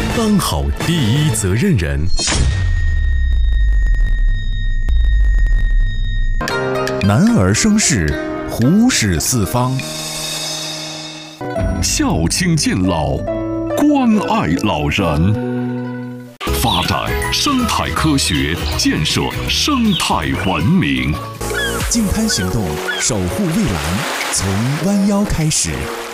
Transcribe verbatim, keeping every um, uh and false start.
当好第一责任人。男儿生事，虎视四方。 孝亲敬老，关爱老人，发展生态科学，建设生态文明。 净滩行动，守护蔚蓝，从弯腰开始。